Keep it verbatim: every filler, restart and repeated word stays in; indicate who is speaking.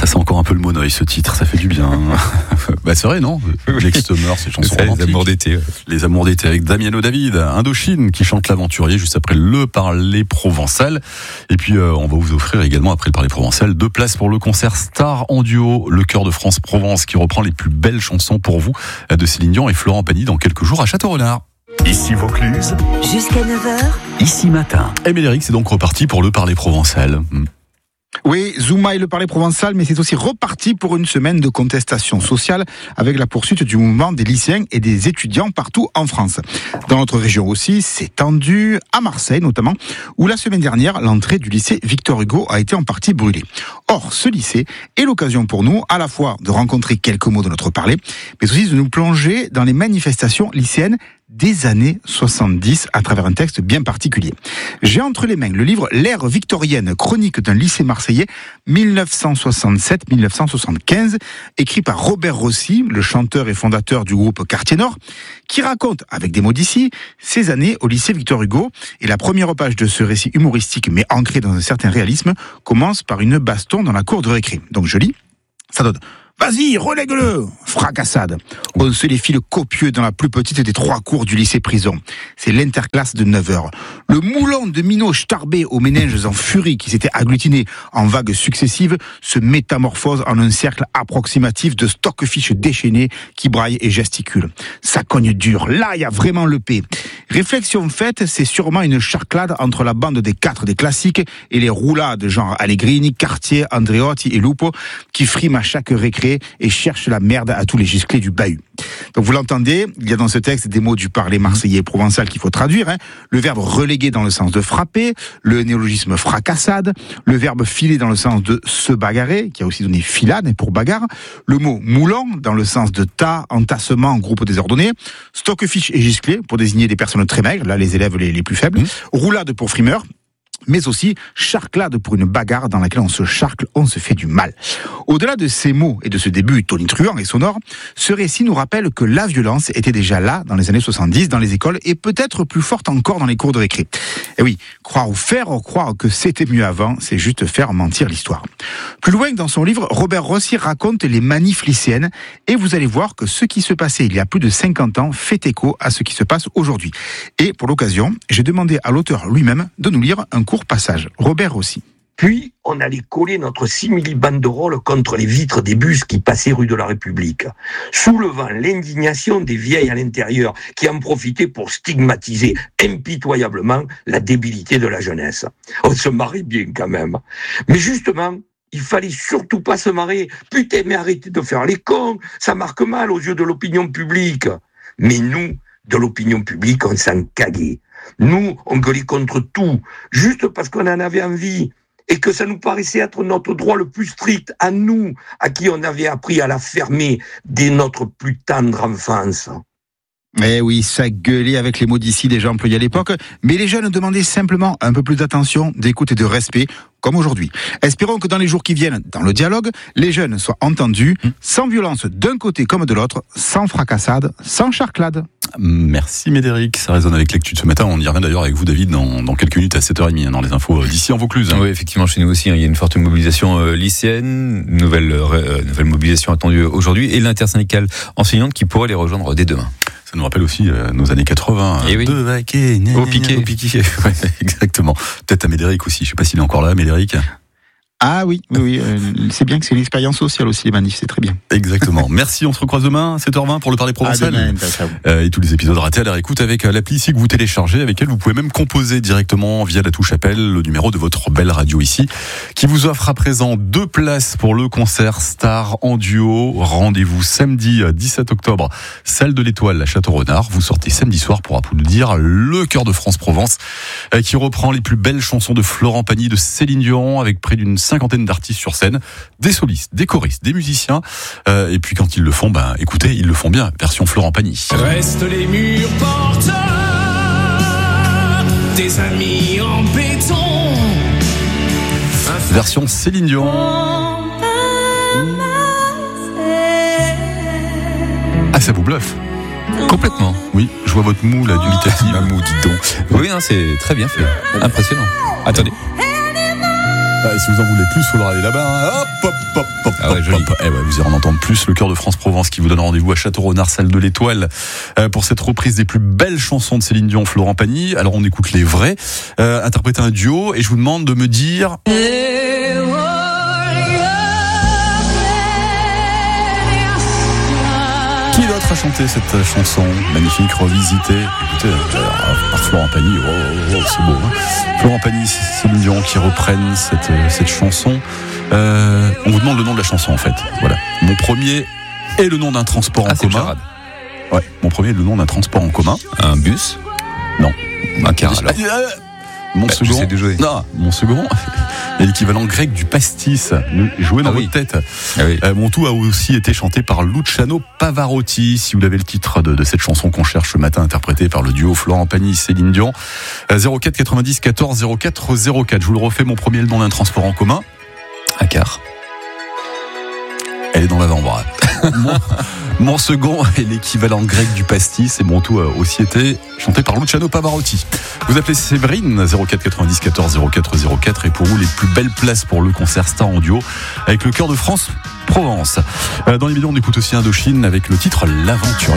Speaker 1: sent encore un peu le monoeil, ce titre, ça fait du bien. Bah c'est vrai, non? Jake Summer, ces chansons romantiques.
Speaker 2: Les amours d'été. Ouais.
Speaker 1: Les amours d'été avec Damiano David, Indochine, qui chante l'aventurier juste après le parler provençal. Et puis euh, on va vous offrir également, après le parler provençal, deux places pour le concert Star en duo, le Chœur de France Provence, qui reprend les plus belles chansons pour vous de Céline Dion et Florent Pagny dans quelques jours à Château-Renard.
Speaker 3: Ici Vaucluse.
Speaker 4: Jusqu'à neuf heures.
Speaker 1: Ici matin. Et Médéric, c'est donc reparti pour le parler provençal.
Speaker 5: Oui, Zouma et le parler provençal, mais c'est aussi reparti pour une semaine de contestation sociale avec la poursuite du mouvement des lycéens et des étudiants partout en France. Dans notre région aussi, c'est tendu, à Marseille notamment, où la semaine dernière, l'entrée du lycée Victor Hugo a été en partie brûlée. Or, ce lycée est l'occasion pour nous, à la fois de rencontrer quelques mots de notre parler, mais aussi de nous plonger dans les manifestations lycéennes des années soixante-dix à travers un texte bien particulier. J'ai entre les mains le livre L'ère victorienne, chronique d'un lycée marseillais mille neuf cent soixante-sept à mille neuf cent soixante-quinze, écrit par Robert Rossi, le chanteur et fondateur du groupe Quartier Nord, qui raconte, avec des mots d'ici, ses années au lycée Victor Hugo. Et la première page de ce récit humoristique, mais ancré dans un certain réalisme, commence par une baston dans la cour de récré. Donc je lis, ça donne... Vas-y, relègue-le! Fracassade. On se les file copieux dans la plus petite des trois cours du lycée prison. C'est l'interclasse de neuf heures. Le moulon de minots starbés aux méninges en furie qui s'étaient agglutinés en vagues successives se métamorphose en un cercle approximatif de stockfish déchaînés qui braillent et gesticulent. Ça cogne dur. Là, il y a vraiment le P. Réflexion faite, c'est sûrement une charclade entre la bande des quatre des classiques et les roulades genre Allegrini, Cartier, Andreotti et Lupo qui friment à chaque récré et cherche la merde à tous les gisclés du bahut. Donc vous l'entendez, il y a dans ce texte des mots du parler marseillais et provençal qu'il faut traduire. Hein. Le verbe reléguer dans le sens de frapper, le néologisme fracassade, le verbe filer dans le sens de se bagarrer, qui a aussi donné filade pour bagarre, le mot moulon dans le sens de tas, entassement, groupe désordonné, stockfish et gisclé pour désigner des personnes très maigres, là les élèves les, les plus faibles, mmh. roulade pour frimeur, mais aussi charclade pour une bagarre dans laquelle on se charcle, on se fait du mal. Au-delà de ces mots et de ce début tonitruant et sonore, ce récit nous rappelle que la violence était déjà là dans les années soixante-dix dans les écoles et peut-être plus forte encore dans les cours de récré. Et oui, croire ou faire croire que c'était mieux avant, c'est juste faire mentir l'histoire. Plus loin dans son livre, Robert Rossi raconte les manifs lycéennes et vous allez voir que ce qui se passait il y a plus de cinquante ans fait écho à ce qui se passe aujourd'hui. Et pour l'occasion, j'ai demandé à l'auteur lui-même de nous lire un court passage. Robert Rossi.
Speaker 6: Puis, on allait coller notre simili-banderole contre les vitres des bus qui passaient rue de la République, soulevant l'indignation des vieilles à l'intérieur qui en profitaient pour stigmatiser impitoyablement la débilité de la jeunesse. On se marrait bien quand même. Mais justement, il fallait surtout pas se marrer. Putain, mais arrêtez de faire les cons, ça marque mal aux yeux de l'opinion publique. Mais nous, de l'opinion publique, on s'en caguait. Nous, on gueulait contre tout, juste parce qu'on en avait envie, et que ça nous paraissait être notre droit le plus strict, à nous, à qui on avait appris à la fermer dès notre plus tendre enfance.
Speaker 5: Eh oui, ça gueulait avec les mots d'ici déjà employés à l'époque, mais les jeunes demandaient simplement un peu plus d'attention, d'écoute et de respect, comme aujourd'hui. Espérons que dans les jours qui viennent, dans le dialogue, les jeunes soient entendus, sans violence d'un côté comme de l'autre, sans fracassade, sans charclade.
Speaker 1: Merci Médéric, ça résonne avec l'actu de ce matin. On y revient d'ailleurs avec vous David dans, dans quelques minutes à sept heures trente dans les infos d'ici en Vaucluse.
Speaker 2: Oui, effectivement, chez nous aussi, hein, il y a une forte mobilisation euh, lycéenne, nouvelle, euh, nouvelle mobilisation attendue aujourd'hui, et l'intersyndicale enseignante qui pourrait les rejoindre dès demain.
Speaker 1: Ça nous rappelle aussi euh, nos années quatre-vingts.
Speaker 2: Et oui.
Speaker 1: De vaquer,
Speaker 2: au piqué.
Speaker 1: Au piqué. Ouais, exactement. Peut-être à Médéric aussi. Je sais pas s'il est encore là, Médéric.
Speaker 5: Ah oui, oui, oui. Euh, c'est bien que c'est une expérience sociale aussi, les manifs, c'est très bien.
Speaker 1: Exactement. Merci, on se recroise demain à sept heures vingt pour le parler provençal.
Speaker 5: À demain,
Speaker 1: euh, et tous les épisodes ratés à la réécoute avec l'appli ici que vous téléchargez, avec elle vous pouvez même composer directement via la touche appel le numéro de votre belle radio ici, qui vous offre à présent deux places pour le concert Star en duo. Rendez-vous samedi dix-sept octobre, salle de l'Étoile à Château-Renard. Vous sortez samedi soir pour applaudir le Chœur de France Provence, euh, qui reprend les plus belles chansons de Florent Pagny, de Céline Dion, avec près d'une cinquantaine d'artistes sur scène, des solistes, des choristes, des musiciens, euh, et puis quand ils le font, ben écoutez, ils le font bien, version Florent Pagny.
Speaker 7: Restent les murs porteurs, des amis en béton.
Speaker 1: Version Céline Dion. Ah, ça vous bluffe?
Speaker 2: Complètement.
Speaker 1: Oui, je vois votre moue là, dubitative.
Speaker 2: Un mou, dis donc. Oui, hein, c'est très bien fait. Impressionnant. Attendez.
Speaker 1: Ah, et si vous en voulez plus, il faudra aller là-bas. Hein. Hop, hop, hop, hop,
Speaker 2: ah ouais,
Speaker 1: hop,
Speaker 2: joli.
Speaker 1: hop. Eh ouais, vous irez en entendre plus. Le Chœur de France-Provence qui vous donne rendez-vous à Château-Renard, salle de l'Étoile, euh, pour cette reprise des plus belles chansons de Céline Dion, Florent Pagny. Alors on écoute les vrais, euh, interpréter un duo, et je vous demande de me dire... Qui d'autre a chanté cette chanson magnifique, revisitée, écoutez, euh, par Florent Pagny. Oh, oh, oh, c'est beau. Hein. Florent Pagny, Céline Dion qui reprennent cette, cette chanson. Euh, on vous demande le nom de la chanson en fait. Voilà. Mon premier est le nom d'un transport
Speaker 2: ah,
Speaker 1: en commun.
Speaker 2: Charade.
Speaker 1: Ouais. Mon premier est le nom d'un transport en commun.
Speaker 2: Un bus.
Speaker 1: Non.
Speaker 2: Un car alors.
Speaker 1: Mon
Speaker 2: bah,
Speaker 1: second.
Speaker 2: J'essaie de jouer.
Speaker 1: Non, mon second est l'équivalent grec du pastis. Joué dans
Speaker 2: ah,
Speaker 1: votre
Speaker 2: oui.
Speaker 1: tête.
Speaker 2: Ah, oui.
Speaker 1: euh, mon tout a aussi été chanté par Luciano Pavarotti. Si vous avez le titre de, de cette chanson qu'on cherche ce matin, interprétée par le duo Florent Pagny, Céline Dion. Euh, zéro quatre quatre-vingt-dix quatorze zéro quatre zéro quatre. Je vous le refais. Mon premier est le nom d'un transport en commun.
Speaker 2: Un car.
Speaker 1: Elle est dans l'avant-bras. mon, mon second est l'équivalent grec du pastis et mon tout a aussi été chanté par Luciano Pavarotti. Vous appelez Séverine, zéro quatre quatre-vingt-dix quatorze zéro quatre zéro quatre, et pour vous les plus belles places pour le concert Star en duo avec le Chœur de France Provence. Dans les millions on écoute aussi Indochine avec le titre L'Aventurier.